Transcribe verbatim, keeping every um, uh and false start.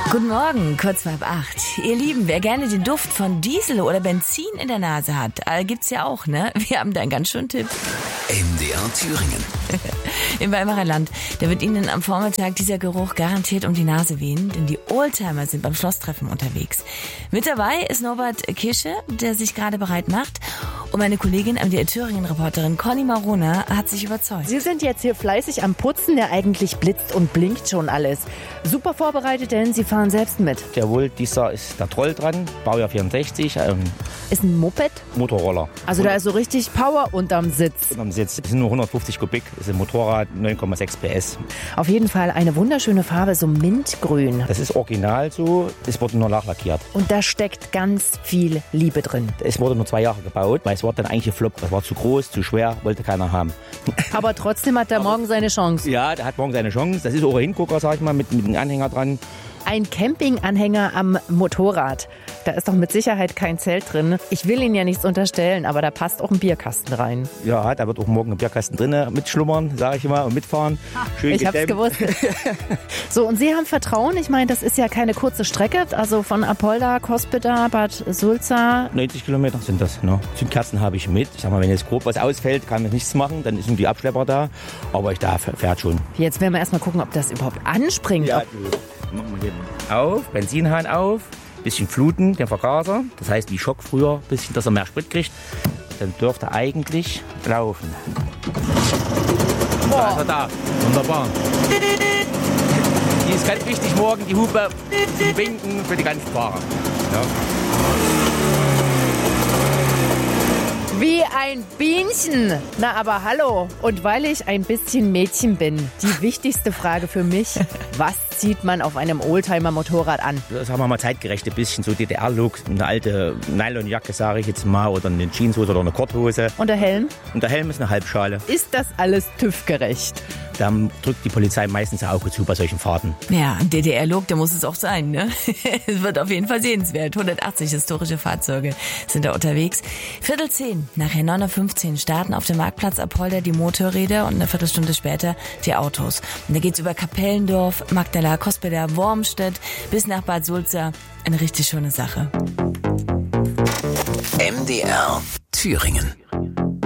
Guten Morgen, kurz vor halb acht. Ihr Lieben, wer gerne den Duft von Diesel oder Benzin in der Nase hat, äh, gibt's ja auch, ne? Wir haben da einen ganz schönen Tipp. M D R Thüringen. Im Weimarer Land, da wird Ihnen am Vormittag dieser Geruch garantiert um die Nase wehen, denn die Oldtimer sind beim Schlosstreffen unterwegs. Mit dabei ist Norbert Kische, der sich gerade bereit macht. Und meine Kollegin, M D R Thüringen-Reporterin Conny Marona, hat sich überzeugt. Sie sind jetzt hier fleißig am Putzen, der eigentlich blitzt und blinkt schon alles. Super vorbereitet, denn Sie fahren selbst mit. Jawohl, dieser ist der Troll dran, Baujahr vierundsechzig, ähm, Ist ein Moped? Motorroller. Also da ist so richtig Power unterm Sitz. Am Sitz. Das sind nur hundertfünfzig Kubik, das ist ein Motorrad, neun Komma sechs P S. Auf jeden Fall eine wunderschöne Farbe, so mintgrün. Das ist original so, das wurde nur nachlackiert. Und da steckt ganz viel Liebe drin. Es wurde nur zwei Jahre gebaut, weil es war dann eigentlich gefloppt. Das war zu groß, zu schwer, wollte keiner haben. Aber trotzdem hat er morgen seine Chance. Ja, der hat morgen seine Chance. Das ist auch ein Hingucker, sag ich mal, mit, mit einem Anhänger dran. Ein Campinganhänger am Motorrad. Da ist doch mit Sicherheit kein Zelt drin. Ich will Ihnen ja nichts unterstellen, aber da passt auch ein Bierkasten rein. Ja, da wird auch morgen ein Bierkasten drin mitschlummern, sage ich mal, und mitfahren. Schön ich hab's gewusst. So, und Sie haben Vertrauen? Ich meine, das ist ja keine kurze Strecke. Also von Apolda, Cospeda, Bad Sulza. neunzig Kilometer sind das. Ne? Zündkerzen habe ich mit. Ich sag mal, wenn jetzt grob was ausfällt, kann ich nichts machen. Dann sind die Abschlepper da. Aber ich darf, fährt schon. Jetzt werden wir erstmal gucken, ob das überhaupt anspringt. Ja, machen wir den auf, Benzinhahn auf, bisschen fluten, den Vergaser. Das heißt, wie Schock früher, bisschen, dass er mehr Sprit kriegt. Dann dürfte er eigentlich laufen. Da ist er da. Wunderbar. Die ist ganz wichtig morgen, die Hupe zum Winken für die ganzen Fahrer. Ja. Wie ein Bienchen. Na, aber hallo. Und weil ich ein bisschen Mädchen bin, die wichtigste Frage für mich, was zieht man auf einem Oldtimer-Motorrad an? Das haben wir mal zeitgerecht, ein bisschen so D D R-Look. Eine alte Nylonjacke, sage ich jetzt mal, oder eine Jeanshose oder eine Korthose. Und der Helm? Und der Helm ist eine Halbschale. Ist das alles TÜV-gerecht? Da drückt die Polizei meistens ein Auge zu bei solchen Fahrten. Ja, ein D D R-Look, der muss es auch sein, ne? Es wird auf jeden Fall sehenswert. hundertachtzig historische Fahrzeuge sind da unterwegs. Viertel zehn, nachher neun Uhr fünfzehn, starten auf dem Marktplatz Apolda die Motorräder und eine Viertelstunde später die Autos. Und da geht's über Kapellendorf, Magdala, Cospeda, Wormstedt bis nach Bad Sulza. Eine richtig schöne Sache. M D R Thüringen.